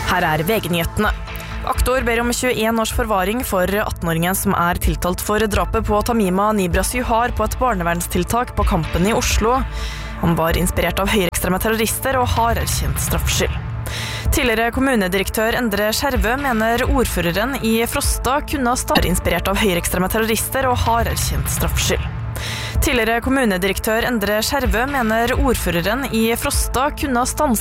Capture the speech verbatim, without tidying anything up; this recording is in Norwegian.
Her er V G-nyhetene. Aktor ber om tjueen års forvaring for attenåringen som er tiltalt for drapet på Tamima Nibras Juhar på et barnevernstiltak på Kampen i Oslo. Han var inspirert av høyreekstreme terrorister og har erkjent straffskyld. Tidligere kommunedirektør Endre Skjervø mener ordføreren i Frosta kunne ha vært inspirert av høyreekstreme terrorister og har erkjent straffskyld. Tidligere kommunedirektør Endre Skjervø mener ordføreren i Frosta kunne ha stanset